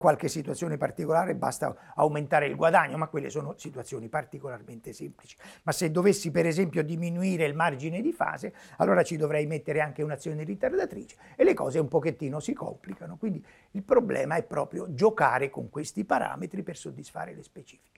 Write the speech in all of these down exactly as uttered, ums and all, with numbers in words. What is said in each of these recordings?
qualche situazione particolare basta aumentare il guadagno, ma quelle sono situazioni particolarmente semplici. Ma se dovessi per esempio diminuire il margine di fase, allora ci dovrei mettere anche un'azione ritardatrice e le cose un pochettino si complicano. Quindi il problema è proprio giocare con questi parametri per soddisfare le specifiche.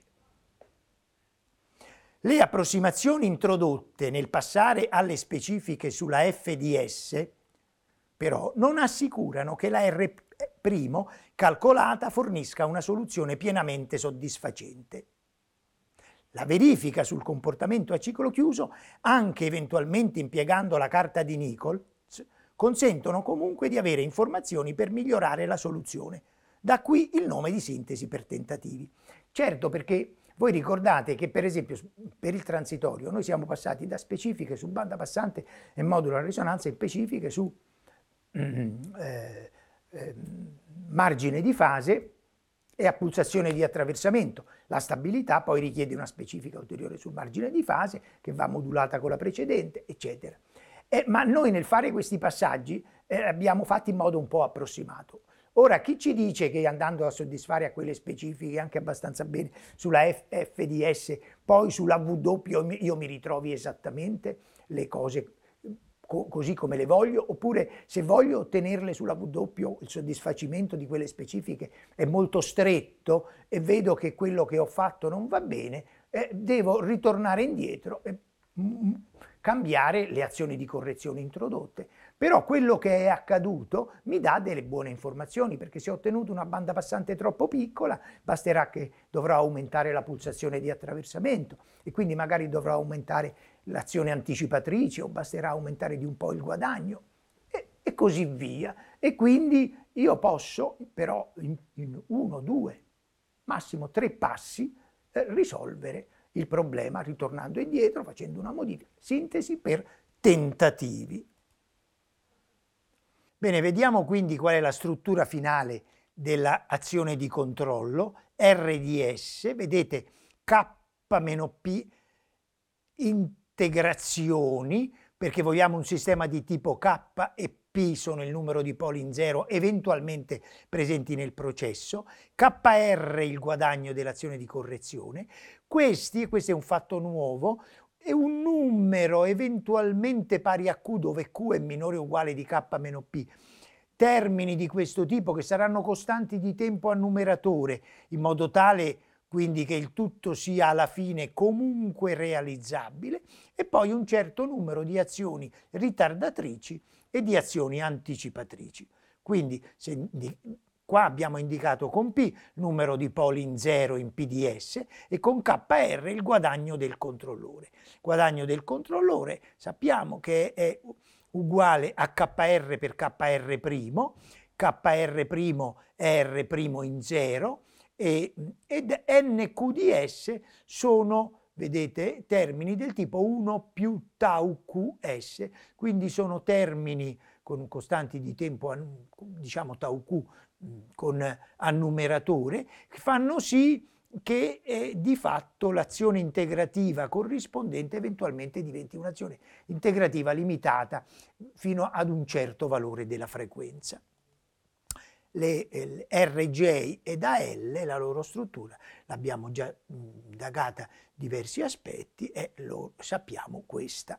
Le approssimazioni introdotte nel passare alle specifiche sulla F D S però non assicurano che la R' calcolata fornisca una soluzione pienamente soddisfacente. La verifica sul comportamento a ciclo chiuso, anche eventualmente impiegando la carta di Nichols, consentono comunque di avere informazioni per migliorare la soluzione. Da qui il nome di sintesi per tentativi. Certo, perché voi ricordate che per esempio per il transitorio noi siamo passati da specifiche su banda passante e modulo a risonanza in specifiche su eh, eh, margine di fase e a pulsazione di attraversamento. La stabilità poi richiede una specifica ulteriore sul margine di fase che va modulata con la precedente, eccetera. Eh, ma noi nel fare questi passaggi eh, abbiamo fatti in modo un po' approssimato. Ora, chi ci dice che andando a soddisfare a quelle specifiche anche abbastanza bene sulla F D S, poi sulla W io mi ritrovi esattamente le cose co così come le voglio, oppure se voglio ottenerle sulla W il soddisfacimento di quelle specifiche è molto stretto e vedo che quello che ho fatto non va bene, eh, devo ritornare indietro e mm, cambiare le azioni di correzione introdotte. Però quello che è accaduto mi dà delle buone informazioni, perché se ho ottenuto una banda passante troppo piccola, basterà che dovrò aumentare la pulsazione di attraversamento e quindi magari dovrò aumentare l'azione anticipatrice o basterà aumentare di un po' il guadagno e, e così via. E quindi io posso però in, in uno, due, massimo tre passi eh, risolvere il problema ritornando indietro, facendo una modifica, sintesi per tentativi. Bene, vediamo quindi qual è la struttura finale dell'azione di controllo. R D S, vedete K meno P integrazioni, perché vogliamo un sistema di tipo K e P sono il numero di poli in zero eventualmente presenti nel processo, K R il guadagno dell'azione di correzione. Questi, e questo è un fatto nuovo, è un numero eventualmente pari a Q, dove Q è minore o uguale di K meno P. Termini di questo tipo che saranno costanti di tempo a numeratore, in modo tale quindi che il tutto sia alla fine comunque realizzabile, e poi un certo numero di azioni ritardatrici e di azioni anticipatrici. Quindi se qua abbiamo indicato con P numero di poli in zero in P D S e con K R il guadagno del controllore. Guadagno del controllore sappiamo che è uguale a K R per K R', K R' è R' in zero e, ed N Q D S sono, vedete, termini del tipo uno più tau Q S, quindi sono termini con costanti di tempo, diciamo tau Q, con annumeratore, che fanno sì che eh, di fatto l'azione integrativa corrispondente eventualmente diventi un'azione integrativa limitata fino ad un certo valore della frequenza. Le, le R J ed A L, la loro struttura, l'abbiamo già indagata diversi aspetti e lo sappiamo questa.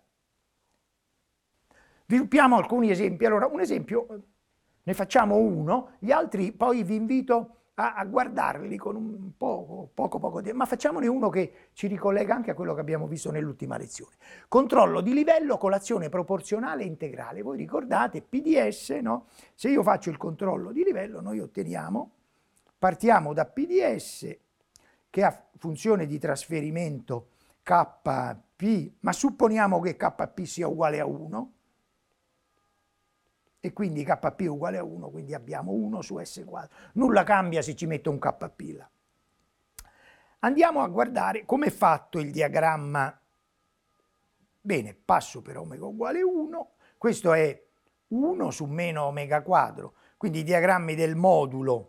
Sviluppiamo alcuni esempi. Allora, un esempio, ne facciamo uno, gli altri poi vi invito a, a guardarli con un poco, poco, poco tempo, ma facciamone uno che ci ricollega anche a quello che abbiamo visto nell'ultima lezione. Controllo di livello con l'azione proporzionale integrale. Voi ricordate, P D S, no? Se io faccio il controllo di livello, noi otteniamo, partiamo da P D S che ha funzione di trasferimento K P, ma supponiamo che K P sia uguale a uno, e quindi K P è uguale a uno, quindi abbiamo uno su S quadro. Nulla cambia se ci metto un K P là. Andiamo a guardare come è fatto il diagramma. Bene, passo per omega uguale uno, questo è uno su meno omega quadro, quindi i diagrammi del modulo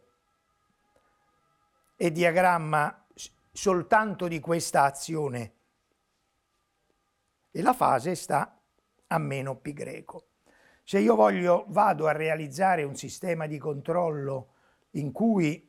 e diagramma soltanto di questa azione e la fase sta a meno pi greco. Se io voglio, vado a realizzare un sistema di controllo in cui